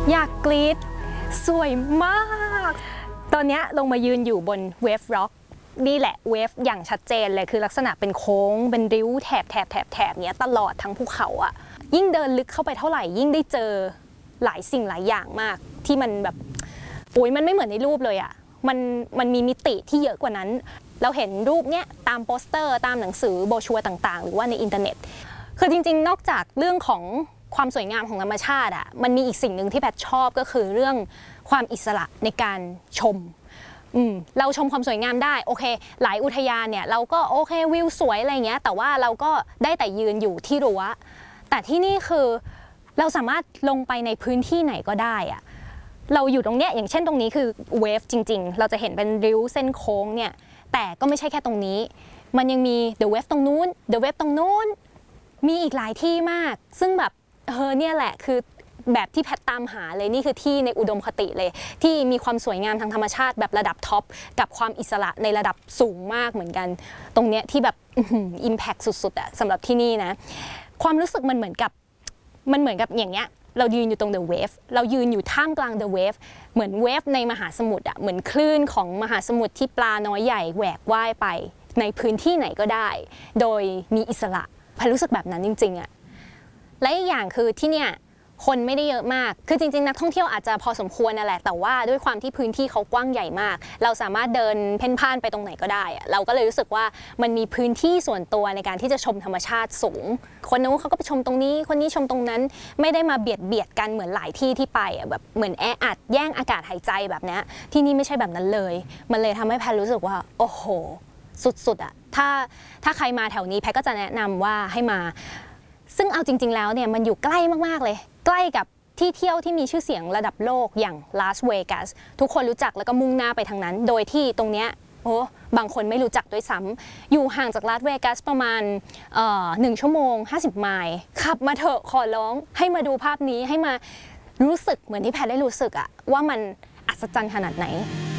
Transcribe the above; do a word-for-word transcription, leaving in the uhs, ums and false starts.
อยากกรี๊ดสวยมากตอนนี้ลงมายืนอยู่บนเวฟร็อกนี่แหละเวฟอย่างชัดเจนเลยคือลักษณะเป็นโค้งเป็นริ้วแถบแถบแถบแถบเนี้ยตลอดทั้งภูเขาอะยิ่งเดินลึกเข้าไปเท่าไหร่ยิ่งได้เจอหลายสิ่งหลายอย่างมากที่มันแบบโอ้ยมันไม่เหมือนในรูปเลยอะมันมันมีมิติที่เยอะกว่านั้นเราเห็นรูปเนี้ยตามโปสเตอร์ตามหนังสือโบรชัวร์ต่างๆหรือว่าในอินเทอร์เน็ตคือจริงๆนอกจากเรื่องของความสวยงามของธรรมชาติอะมันมีอีกสิ่งหนึ่งที่แพทชอบก็คือเรื่องความอิสระในการชมเราชมความสวยงามได้โอเคหลายอุทยานเนี่ยเราก็โอเควิวสวยอะไรเงี้ยแต่ว่าเราก็ได้แต่ยืนอยู่ที่รั้วแต่ที่นี่คือเราสามารถลงไปในพื้นที่ไหนก็ได้อะเราอยู่ตรงเนี้ยอย่างเช่นตรงนี้คือเวฟจริงๆเราจะเห็นเป็นริ้วเส้นโค้งเนี่ยแต่ก็ไม่ใช่แค่ตรงนี้มันยังมีเดอะเวฟตรงนู้นเดอะเวฟตรงนู้นมีอีกหลายที่มากซึ่งแบบเออเนี่ยแหละคือแบบที่แพทตามหาเลยนี่คือที่ในอุดมคติเลยที่มีความสวยงามทางธรรมชาติแบบระดับท็อปกับความอิสระในระดับสูงมากเหมือนกันตรงเนี้ยที่แบบอิมแพคสุดๆอะสำหรับที่นี่นะความรู้สึกมันเหมือนกับมันเหมือนกับอย่างเงี้ยเรายืนอยู่ตรงเดอะเวฟเรายืนอยู่ท่ามกลางเดอะเวฟเหมือนเวฟในมหาสมุทรอะเหมือนคลื่นของมหาสมุทรที่ปลาน้อยใหญ่แหวกว่ายไปในพื้นที่ไหนก็ได้โดยมีอิสระแพทรู้สึกแบบนั้นจริงๆอะและอีกอย่างคือที่เนี่ยคนไม่ได้เยอะมากคือจริงๆนักท่องเที่ยวอาจจะพอสมควรนั่นแหละแต่ว่าด้วยความที่พื้นที่เขากว้างใหญ่มากเราสามารถเดินเพ่นพ่านไปตรงไหนก็ได้เราก็เลยรู้สึกว่ามันมีพื้นที่ส่วนตัวในการที่จะชมธรรมชาติสูงคนนู้นเขาก็ไปชมตรงนี้คนนี้ชมตรงนั้นไม่ได้มาเบียดเบียดกันเหมือนหลายที่ที่ไปแบบเหมือนแออัดแย่งอากาศหายใจแบบนี้ที่นี่ไม่ใช่แบบนั้นเลยมันเลยทำให้แพทรู้สึกว่าโอ้โหสุดๆอะถ้าถ้าใครมาแถวนี้แพทก็จะแนะนำว่าให้มาซึ่งเอาจริงๆแล้วเนี่ยมันอยู่ใกล้มากๆเลยใกล้กับที่เที่ยวที่มีชื่อเสียงระดับโลกอย่างลาสเวกัสทุกคนรู้จักแล้วก็มุ่งหน้าไปทางนั้นโดยที่ตรงเนี้ยโอ้บางคนไม่รู้จักด้วยซ้ำอยู่ห่างจากลาสเวกัสประมาณหนึ่งชั่วโมงห้าสิบไมล์ขับมาเถอะขอร้องให้มาดูภาพนี้ให้มารู้สึกเหมือนที่แพทได้รู้สึกอะว่ามันอัศจรรย์ขนาดไหน